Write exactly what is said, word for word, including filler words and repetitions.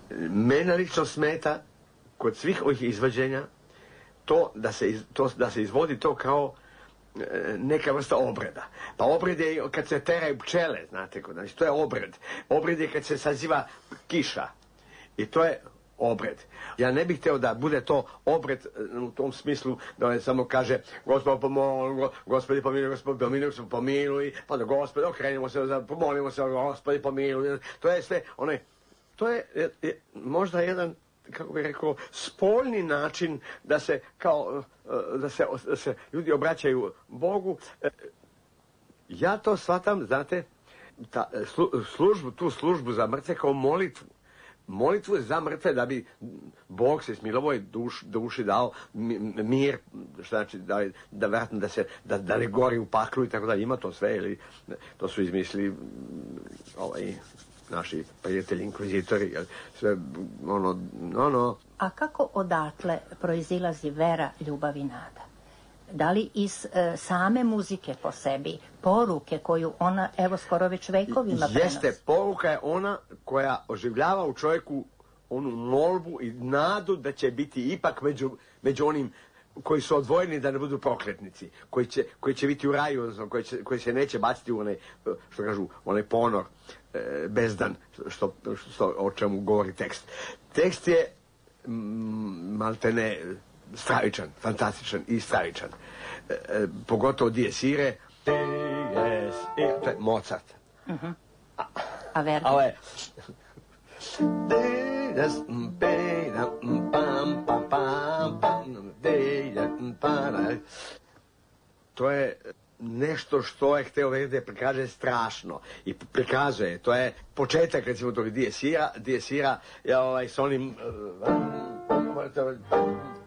Mene lično smeta kod svih ovih izvođenja to da se, iz, to, da se izvodi to kao neka vrsta obreda. Pa obred je kad se teraju pčele, znate, znači to je obred. Obred je kad se saziva kiša. I to je obred. Ja ne bih htio da bude to obred u tom smislu da on samo kaže Gospod pomoli, Gospodi pomiluj, Gospodi pomiluj, pomiluj, pa da Gospodi okrenimo se, pomolimo se, Gospodi pomiluj. To je sve, onaj, to je, je, je možda jedan, kako bih rekao, spoljni način da se kao, da se, da se ljudi obraćaju Bogu. Ja to shvatam, znate, ta, službu, tu službu za mrtve kao molitvu. Molitvu za mrtve da bi Bog se smilovoj duš, duši dao mir, što znači da, da vratno da se, da, da ne gori u paklu i tako da ima to sve, ili to su izmislili ovaj, naši prijatelji inkvizitori, sve ono, ono. A kako odatle proizilazi vera, ljubav i nada? Da li iz e, same muzike po sebi, poruke koju ona, evo, skoro već vekovima prenosi? Jeste, poruka je ona koja oživljava u čovjeku onu molbu i nadu da će biti ipak među, među onim koji su odvojeni da ne budu prokletnici, koji će, koji će biti u raju, odnosno koji, će, koji se neće baciti u onaj, što kažu, onaj ponor, e, bezdan, što, što, o čemu govori tekst. Tekst je mm, maltene stravičan, fantastičan i stravičan. E, e, pogotovo Dies Irae, Dies Irae, to je Mozart. Uh-huh. A, a Verdi? A je... Dies pam pam pam pam pam. To je nešto što je hteo Verdi da prikaže strašno. I prikazuje, to je početak, recimo, tog Dies Irae, Dies Irae je ovaj s onim...